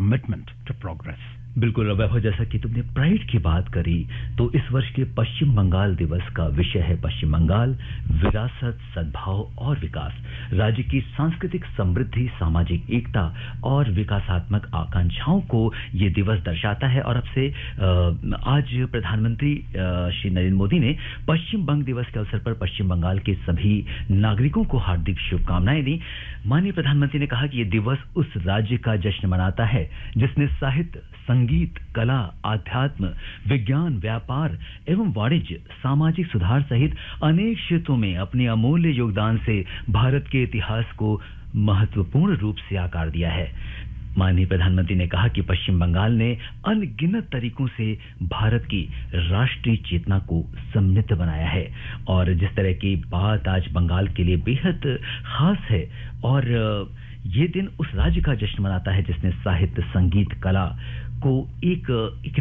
commitment to progress. बिल्कुल वैभव, जैसा कि तुमने प्राइड की बात करी, तो इस वर्ष के पश्चिम बंगाल दिवस का विषय है पश्चिम बंगाल, विरासत, सद्भाव और विकास। राज्य की सांस्कृतिक समृद्धि, सामाजिक एकता और विकासात्मक आकांक्षाओं को ये दिवस दर्शाता है। और अब से आज प्रधानमंत्री श्री नरेंद्र मोदी ने पश्चिम बंग दिवस के अवसर पर पश्चिम बंगाल के सभी नागरिकों को हार्दिक शुभकामनाएं दी। माननीय प्रधानमंत्री ने कहा कि ये दिवस उस राज्य का जश्न मनाता है जिसने साहित्य, संगीत, कला, आध्यात्म, विज्ञान, व्यापार एवं वाणिज्य, सामाजिक सुधार सहित अनेक क्षेत्रों में अपने अमूल्य योगदान से भारत के इतिहास को महत्वपूर्ण रूप से आकार दिया है। माननीय प्रधानमंत्री ने कहा कि पश्चिम बंगाल ने अनगिनत तरीकों से भारत की राष्ट्रीय चेतना को समृद्ध बनाया है और जिस तरह की बात आज बंगाल के लिए बेहद खास है। और ये दिन उस राज्य का जश्न मनाता है जिसने साहित्य, संगीत, कला को एक